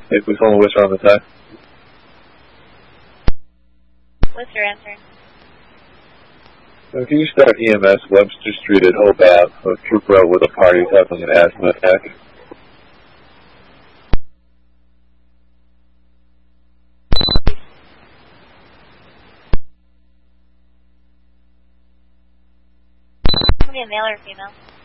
Hey, please hold Worcester on the tie. Worcester answering. Can you start EMS Webster Street at Hope Ave? A trooper out with a party is having an asthma attack. Can be a male or female?